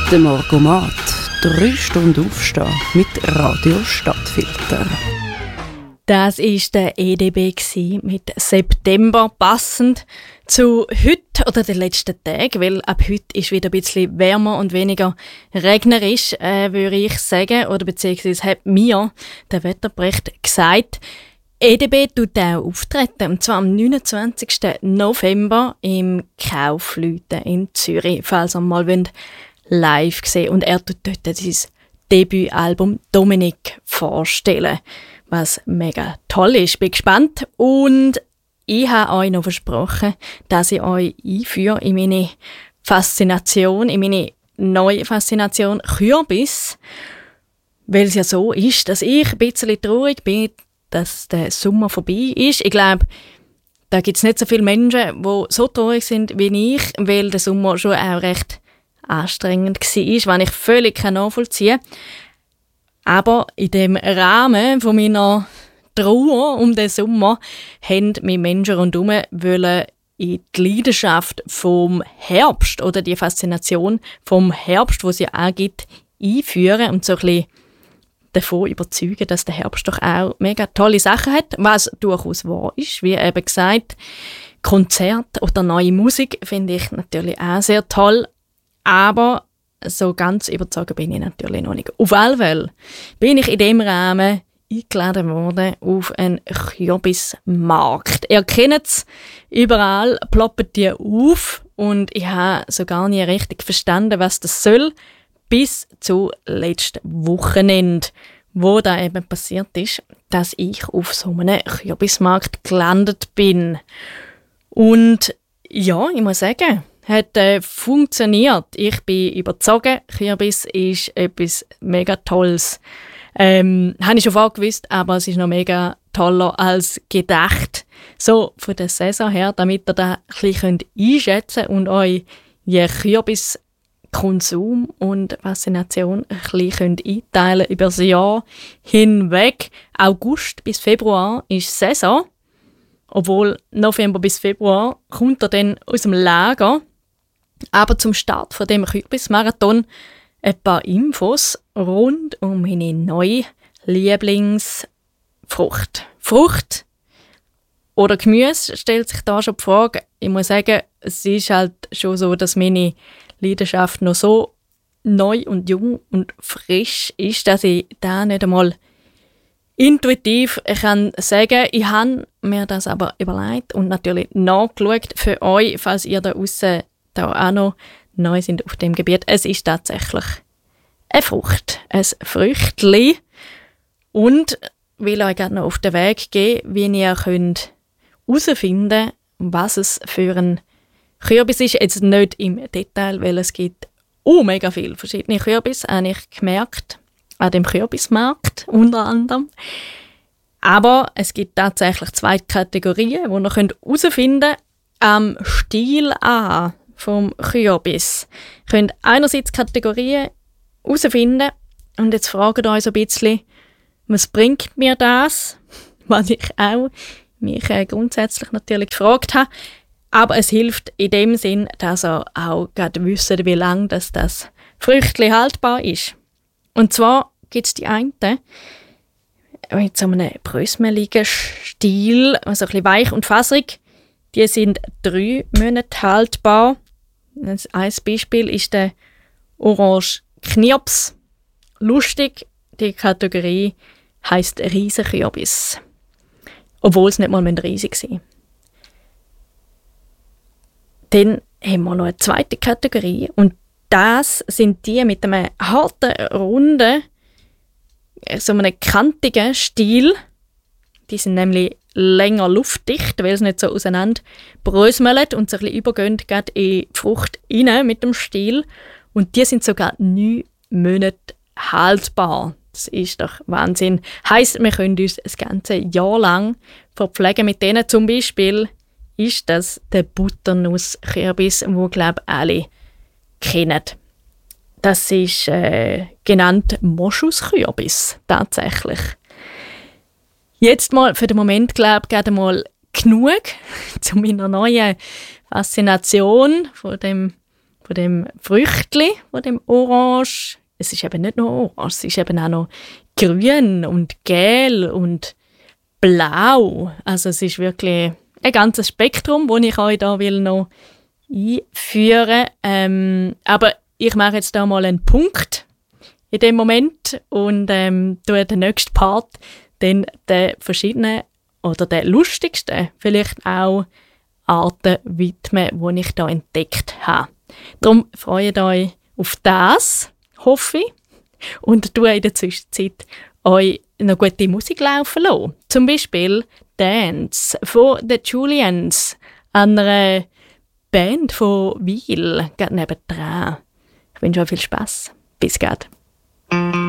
Der Morgomat. 3 Stunden aufstehen mit Radio Stadtfilter. Das war der EDB mit September, passend zu heute oder den letzten Tagen, weil ab heute ist wieder ein bisschen wärmer und weniger regnerisch, würde ich sagen, oder beziehungsweise hat mir der Wetterbericht gesagt. EDB tut auch auftreten, und zwar am 29. November im Kaufleuten in Zürich, falls ihr mal live sehen wollt. Und er tut dort sein Debütalbum «Dominik» vorstellen, was mega toll ist. Bin gespannt und ich habe euch noch versprochen, dass ich euch einführe in meine Faszination, in meine neue Faszination Kürbis, weil es ja so ist, dass ich ein bisschen traurig bin, dass der Sommer vorbei ist. Ich glaube, da gibt es nicht so viele Menschen, die so traurig sind wie ich, weil der Sommer schon auch recht anstrengend war, was ich völlig nachvollziehen kann. Aber in dem Rahmen von meiner Trauer um den Sommer haben mich Menschen rundherum wollen in die Leidenschaft vom Herbst oder die Faszination vom Herbst, die es ja auch gibt, einführen und so ein bisschen davon überzeugen, dass der Herbst doch auch mega tolle Sachen hat, was durchaus wahr ist. Wie eben gesagt, Konzert oder neue Musik finde ich natürlich auch sehr toll, aber so ganz überzeugt bin ich natürlich noch nicht. Auf alle Fälle bin ich in diesem Rahmen eingeladen worden auf einen Kürbismarkt. Ihr kennt es, überall ploppen die auf und ich habe so gar nicht richtig verstanden, was das soll, bis zu letzten Wochenende, wo da eben passiert ist, dass ich auf so einem Kürbismarkt gelandet bin. Und ja, ich muss sagen, hat funktioniert. Ich bin überzeugt, Kürbis ist etwas mega Tolles. Habe ich schon vorher gewusst, aber es ist noch mega toller als gedacht. So von der Saison her, damit ihr das ein bisschen einschätzen könnt und euch je Kürbiskonsum und Faszination ein bisschen einteilen über das Jahr hinweg. August bis Februar ist Saison. Obwohl November bis Februar kommt er dann aus dem Lager. Aber zum Start von dem Kürbismarathon ein paar Infos rund um meine neue Lieblingsfrucht. Frucht oder Gemüse stellt sich da schon die Frage. Ich muss sagen, es ist halt schon so, dass meine Leidenschaft noch so neu und jung und frisch ist, dass ich da nicht einmal intuitiv kann sagen, ich habe mir das aber überlegt und natürlich nachgeschaut für euch, falls ihr da draussen da auch noch neu sind auf dem Gebiet. Es ist tatsächlich eine Frucht, ein Früchtli. Und will euch gerade noch auf den Weg geben, wie ihr herausfinden könnt, was es für ein Kürbis ist. Jetzt nicht im Detail, weil es gibt mega viele verschiedene Kürbis, habe ich gemerkt, an dem Kürbismarkt unter anderem. Aber es gibt tatsächlich 2 Kategorien, die ihr herausfinden könnt, am Stil an vom Kürbis. Ihr könnt einerseits Kategorien herausfinden und jetzt fragt euch so ein bisschen, was bringt mir das? Was ich auch mich grundsätzlich natürlich gefragt habe. Aber es hilft in dem Sinn, dass ihr auch gerade wisst, wie lange das Früchtchen haltbar ist. Und zwar gibt es die einen mit so einem brösmeligen Stil, also ein bisschen weich und faserig. Die sind 3 Monate haltbar. Ein Beispiel ist der Orange Knirps. Lustig, die Kategorie heisst Riesenkürbis. Obwohl es nicht mal riesig sein müssen. Dann haben wir noch eine zweite Kategorie und das sind die mit einem harten, runden, so einem kantigen Stiel. Die sind nämlich länger luftdicht, weil es nicht so auseinander brösmelt und so ein bisschen übergehen gerade in die Frucht rein mit dem Stiel. Und die sind sogar 9 Monate haltbar. Das ist doch Wahnsinn. Heisst, wir können uns das ganze Jahr lang verpflegen mit denen. Zum Beispiel ist das der Butternusskürbis, den, glaube ich, alle kennen. Das ist genannt Moschuskürbis, tatsächlich. Jetzt mal für den Moment, glaube ich, gerade mal genug zu meiner neuen Faszination von von dem Früchtli, von dem Orange. Es ist eben nicht nur orange, es ist eben auch noch grün und gel und blau. Also es ist wirklich ein ganzes Spektrum, das ich euch da noch einführen will. Aber ich mache jetzt da mal einen Punkt in dem Moment und tue den nächsten Part dann den verschiedenen oder den lustigsten vielleicht auch Arten widmen, die ich da entdeckt habe. Darum freut euch auf das, hoffe ich. Und tue in der Zwischenzeit euch noch gute Musik laufen lassen. Zum Beispiel Dance von The Julians, einer Band von Wil, gerade nebendran. Ich wünsche euch viel Spass. Bis gleich.